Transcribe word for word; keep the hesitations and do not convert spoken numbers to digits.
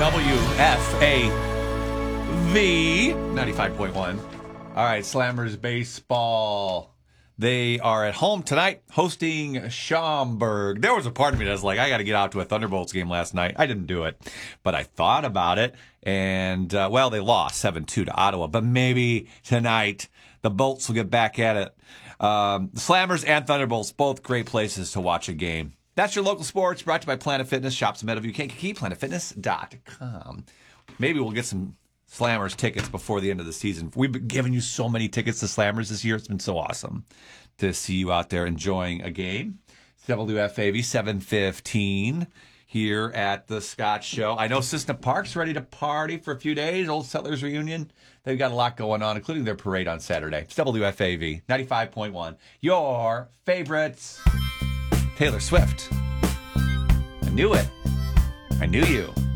W F A V ninety-five point one. All right, Slammers baseball. They are at home tonight hosting Schaumburg. There was a part of me that was like, I got to get out to a Thunderbolts game last night. I didn't do it, but I thought about it. And, uh, well, they lost seven two to Ottawa. But maybe tonight the Bolts will get back at it. Um, the Slammers and Thunderbolts, both great places to watch a game. That's your local sports, brought to you by Planet Fitness. Shops in Meadowview, Kankakee, planet fitness dot com. Maybe we'll get some Slammers tickets before the end of the season. We've been giving you so many tickets to Slammers this year. It's been so awesome to see you out there enjoying a game. W F A V seven fifteen here at the Scott Show. I know Cissna Park's ready to party for a few days. Old Settlers Reunion. They've got a lot going on, including their parade on Saturday. It's W F A V ninety-five point one. Your favorites. Taylor Swift. I knew it. I knew you.